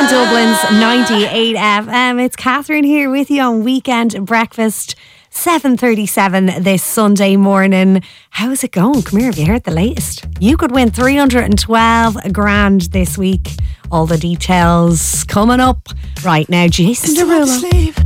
Dublin's 98 FM. It's Catherine here with you on Weekend Breakfast, 7:37 this Sunday morning. How's it going? Come here, have you heard the latest? You could win 312 grand this week. All the details coming up right now. Jason Derulo.